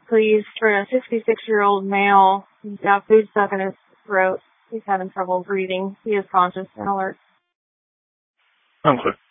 please, for a 66-year-old male. He's got food stuck in his throat. He's having trouble breathing. He is conscious and alert. I'm clear.